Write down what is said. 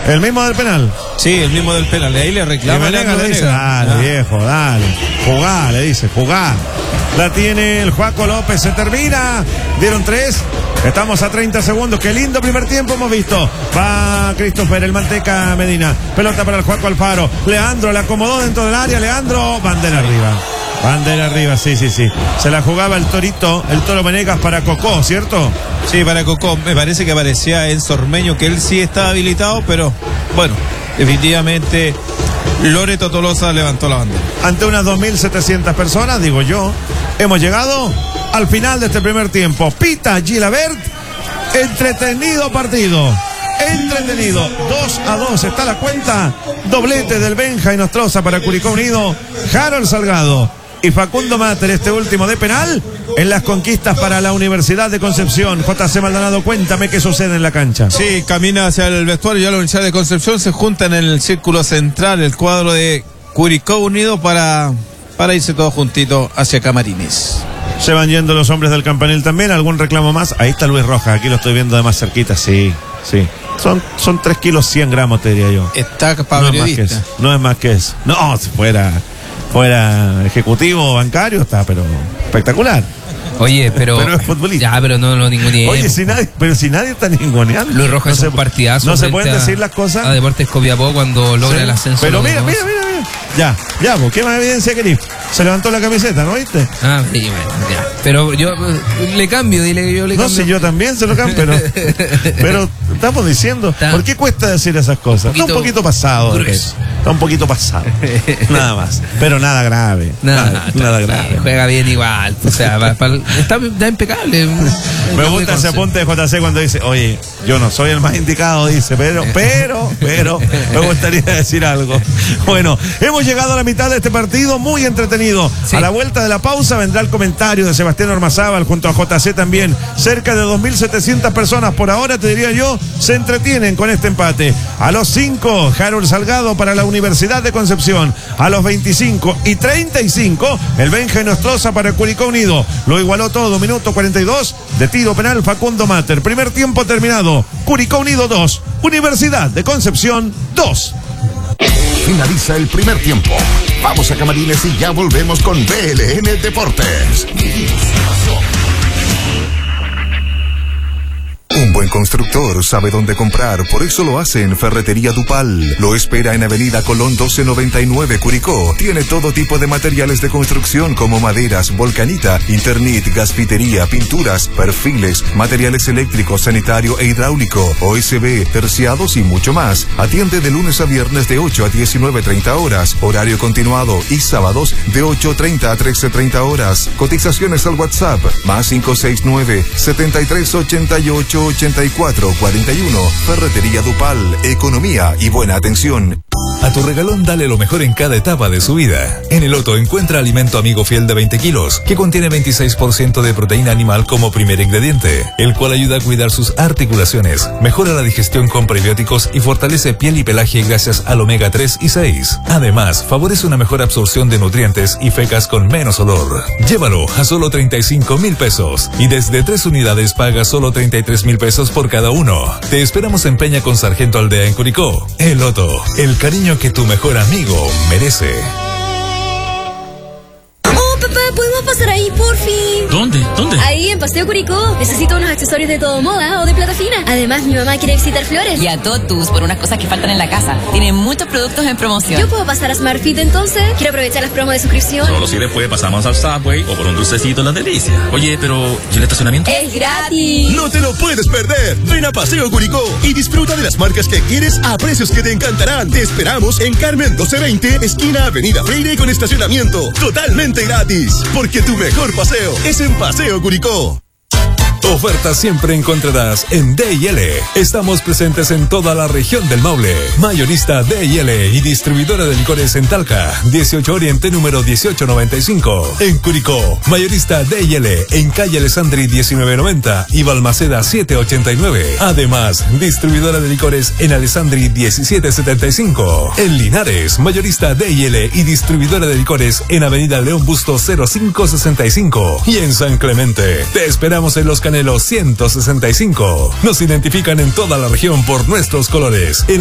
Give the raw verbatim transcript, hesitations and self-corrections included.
¿El mismo del penal? Sí, el mismo del penal. Ahí le reclama. Le dice, dale, ah. viejo, dale. Jugá, le dice, jugá. La tiene el Juaco López, se termina. Dieron tres. Estamos a treinta segundos. Qué lindo primer tiempo hemos visto. Va Christopher, el Manteca Medina. Pelota para el Juaco Alfaro. Leandro la acomodó dentro del área. Leandro, bandera arriba. Bandera arriba, sí, sí, sí. Se la jugaba el Torito, el Toro Venegas para Cocó, ¿cierto? Sí, para Cocó. Me parece que aparecía Enzo Ormeño, que él sí estaba habilitado, pero bueno, definitivamente Loreto Tolosa levantó la bandera. Ante unas dos mil setecientas personas, digo yo, hemos llegado al final de este primer tiempo. Pita Gilabert, entretenido partido. Entretenido, dos a dos está la cuenta. Doblete del Benja y Nostroza para Curicó Unido. Harold Salgado y Facundo Mater, este último de penal, en las conquistas para la Universidad de Concepción. J C Maldonado, cuéntame qué sucede en la cancha. Sí, camina hacia el vestuario, ya la Universidad de Concepción se junta en el círculo central, el cuadro de Curicó Unido para, para irse todos juntitos hacia Camarines. Se van yendo los hombres del campanil también. ¿Algún reclamo más? Ahí está Luis Rojas, aquí lo estoy viendo de más cerquita, sí, sí. Son, son tres kilos cien gramos, te diría yo. Está para no periodista. Es más que eso. No es más que eso. No, si fuera, fuera ejecutivo bancario, está, pero espectacular. Oye, pero. Pero es futbolista. Ya, pero no lo ninguneemos. Oye, si nadie, pero si nadie está ninguneando. Luis Rojas no es un partidazo. No se pueden decir las cosas. A Deportes Copiapó cuando logra sí, el ascenso. Pero mira, mira, mira, mira. Ya, ya, pues, ¿qué más evidencia querís? Se levantó la camiseta, ¿no viste? Ah, sí, bueno, ya. Pero yo le cambio, dile que yo le no, cambio. No, si yo también se lo cambio, pero, pero estamos diciendo, está, ¿por qué cuesta decir esas cosas? Está un poquito pasado. Está un poquito pasado. Nada más. Pero nada grave. Nada, nada, nada grave. Juega bien igual. O sea, va, va, está, está impecable. Me gusta ese apunte de J C cuando dice, oye, yo no soy el más indicado, dice, pero, pero, pero, me gustaría decir algo. Bueno, hemos llegado a la mitad de este partido, muy entretenido. Sí. A la vuelta de la pausa vendrá el comentario de Sebastián Ormazábal junto a J C también. Cerca de dos mil setecientas personas por ahora, te diría yo, se entretienen con este empate. A los cinco, Harold Salgado para la Universidad de Concepción. A los veinticinco y treinta y cinco, el Benja y Nostroza para Curicó Unido. Lo igualó todo, minuto cuarenta y dos, de tiro penal Facundo Mater. Primer tiempo terminado. Curicó Unido dos, Universidad de Concepción dos. Finaliza el primer tiempo. Vamos a Camarines y ya volvemos con B L N Deportes. Un buen constructor sabe dónde comprar, por eso lo hace en Ferretería Dupal. Lo espera en Avenida Colón doce noventa y nueve, Curicó. Tiene todo tipo de materiales de construcción como maderas, volcanita, Internet, gasfitería, pinturas, perfiles, materiales eléctricos, sanitario e hidráulico, O S B, terciados y mucho más. Atiende de lunes a viernes de ocho a diecinueve treinta horas, horario continuado, y sábados de ocho treinta a trece treinta horas. Cotizaciones al WhatsApp, más cinco seis nueve, setenta y tres ochenta y ocho ochenta y cuatro cuarenta y uno. Ferretería Dupal, economía y buena atención. A tu regalón dale lo mejor en cada etapa de su vida. En el Otto encuentra alimento amigo fiel de veinte kilos, que contiene veintiséis por ciento de proteína animal como primer ingrediente, el cual ayuda a cuidar sus articulaciones, mejora la digestión con prebióticos y fortalece piel y pelaje gracias al omega tres y seis. Además, favorece una mejor absorción de nutrientes y fecas con menos olor. Llévalo a solo treinta y cinco mil pesos y desde tres unidades paga solo treinta y tres mil pesos por cada uno. Te esperamos en Peña con Sargento Aldea en Curicó. El Otto, el cariño que tu mejor amigo merece. Oh, papá, ¿podemos pasar ahí, por fin? ¿Dónde? ¿Dónde? Ahí, en Paseo Curicó. Necesito unos accesorios de todo moda o de plata fina. Además, mi mamá quiere visitar Flores. Y a Totus por unas cosas que faltan en la casa. Tiene muchos productos en promoción. ¿Yo puedo pasar a Smart Fit entonces? Quiero aprovechar las promos de suscripción. Solo si después pasamos al Subway o por un dulcecito en las delicias. Oye, pero ¿y el estacionamiento? ¡Es gratis! ¡No te lo puedes perder! Ven a Paseo Curicó y disfruta de las marcas que quieres a precios que te encantarán. Te esperamos en Carmen doce veinte, esquina Avenida Freire, con estacionamiento totalmente gratis. Porque tu mejor paseo es en Paseo Curicó. Ofertas siempre encontrarás en D y L. Estamos presentes en toda la región del Maule. Mayorista D y L y distribuidora de licores en Talca, dieciocho Oriente número dieciocho noventa y cinco. En Curicó, mayorista D y L en calle Alessandri diecinueve noventa y Balmaceda siete ochenta y nueve. Además, distribuidora de licores en Alessandri diecisiete setenta y cinco. En Linares, mayorista D y L y distribuidora de licores en Avenida León Busto cero cinco sesenta y cinco. Y en San Clemente, te esperamos en los Canelos ciento sesenta y cinco. Nos identifican en toda la región por nuestros colores. En